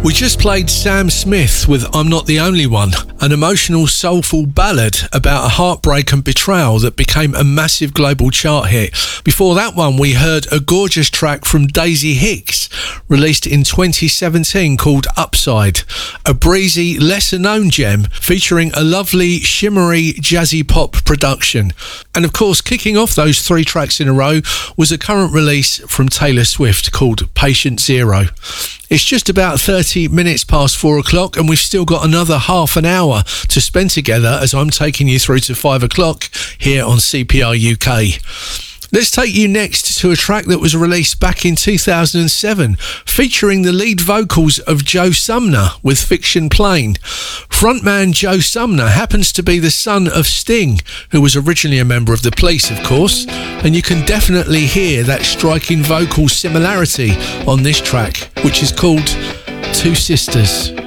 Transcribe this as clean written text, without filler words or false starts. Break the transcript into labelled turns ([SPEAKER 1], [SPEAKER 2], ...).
[SPEAKER 1] We just played Sam Smith with I'm Not the Only One, an emotional, soulful ballad about a heartbreak and betrayal that became a massive global chart hit. Before that one, we heard a gorgeous track from Daisy Hicks, released in 2017 called Upside, a breezy, lesser-known gem featuring a lovely, shimmery, jazzy pop production. And of course, kicking off those 3 tracks in a row was a current release from Taylor Swift called Patient Zero. It's just about 30 minutes past 4 o'clock and we've still got another half an hour to spend together as I'm taking you through to 5 o'clock here on CPR UK. Let's take you next to a track that was released back in 2007, featuring the lead vocals of Joe Sumner with Fiction Plain. Frontman Joe Sumner happens to be the son of Sting, who was originally a member of the Police, of course, and you can definitely hear that striking vocal similarity on this track, which is called Two Sisters.